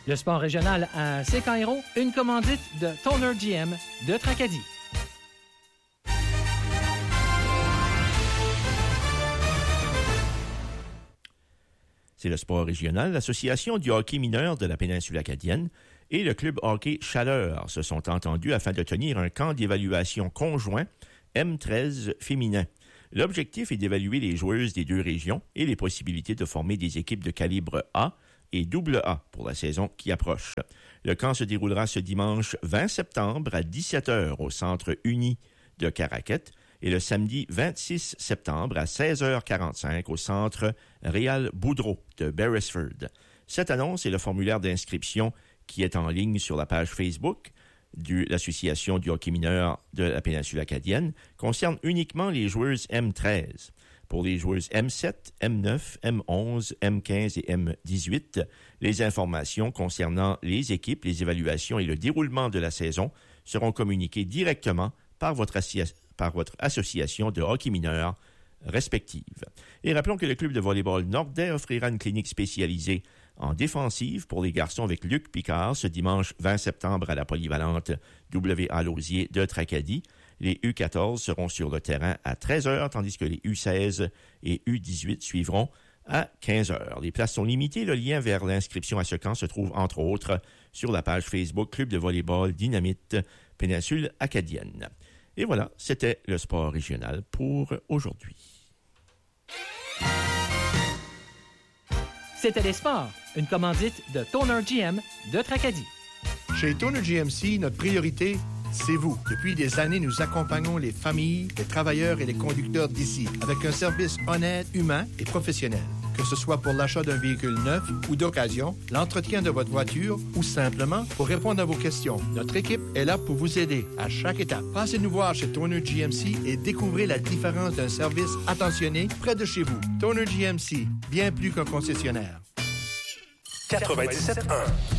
Le sport régional à Sécan-Hérault, une commandite de Toner GM de Tracadie. C'est le sport régional. L'Association du hockey mineur de la péninsule acadienne et le club hockey Chaleur se sont entendus afin de tenir un camp d'évaluation conjoint M13 féminin. L'objectif est d'évaluer les joueuses des deux régions et les possibilités de former des équipes de calibre A et AA pour la saison qui approche. Le camp se déroulera ce dimanche 20 septembre à 17h au Centre Uni de Caraquette et le samedi 26 septembre à 16h45 au Centre Réal Boudreau de Beresford. Cette annonce et le formulaire d'inscription qui est en ligne sur la page Facebook de l'Association du hockey mineur de la péninsule acadienne concerne uniquement les joueuses M13. Pour les joueuses M7, M9, M11, M15 et M18, les informations concernant les équipes, les évaluations et le déroulement de la saison seront communiquées directement par votre association de hockey mineur respective. Et rappelons que le club de volleyball Nordais offrira une clinique spécialisée en défensive pour les garçons avec Luc Picard ce dimanche 20 septembre à la polyvalente W.A. Lausier de Tracadie. Les U14 seront sur le terrain à 13h, tandis que les U16 et U18 suivront à 15h. Les places sont limitées. Le lien vers l'inscription à ce camp se trouve, entre autres, sur la page Facebook Club de volleyball Dynamite Péninsule Acadienne. Et voilà, c'était le sport régional pour aujourd'hui. C'était les sports, une commandite de Toner GM de Tracadie. Chez Toner GMC, notre priorité, c'est vous. Depuis des années, nous accompagnons les familles, les travailleurs et les conducteurs d'ici avec un service honnête, humain et professionnel. Que ce soit pour l'achat d'un véhicule neuf ou d'occasion, l'entretien de votre voiture ou simplement pour répondre à vos questions. Notre équipe est là pour vous aider à chaque étape. Passez nous voir chez Toner GMC et découvrez la différence d'un service attentionné près de chez vous. Toner GMC, bien plus qu'un concessionnaire. 97.1